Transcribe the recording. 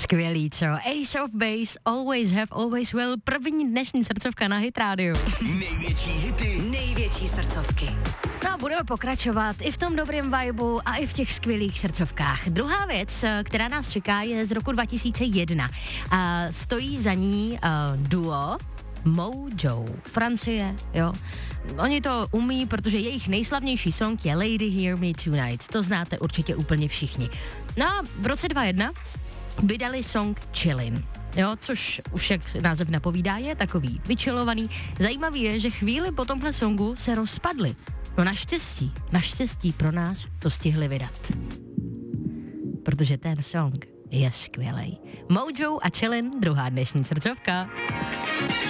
Skvělý, co? Ace of Base, Always Have, Always Will, první dnešní srdcovka na Hit Radio. Největší hity, největší srdcovky. No a budeme pokračovat i v tom dobrém vibu a i v těch skvělých srdcovkách. Druhá věc, která nás čeká, je z roku 2001. A stojí za ní duo Mojo, Francie, jo. Oni to umí, protože jejich nejslavnější song je Lady Hear Me Tonight. To znáte určitě úplně všichni. No a v roce 2001 vydali song Chillin'. Jo, což už jak název napovídá, je takový vyčilovaný. Zajímavý je, že chvíli po tomhle songu se rozpadli. No naštěstí pro nás to stihli vydat. Protože ten song je skvělej. Mojo a Chillin', druhá dnešní srdcovka.